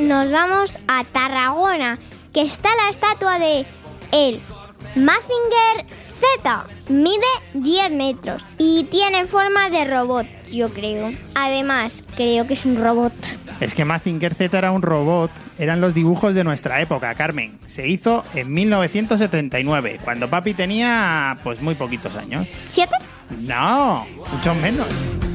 nos vamos a Tarragona, que está la estatua de el Mazinger Z. Mide 10 metros y tiene forma de robot, yo creo. Además, creo que es un robot. Es que Mazinger Z era un robot. Eran los dibujos de nuestra época, Carmen. Se hizo en 1979, cuando papi tenía, pues, muy poquitos años. ¿7? No, mucho menos.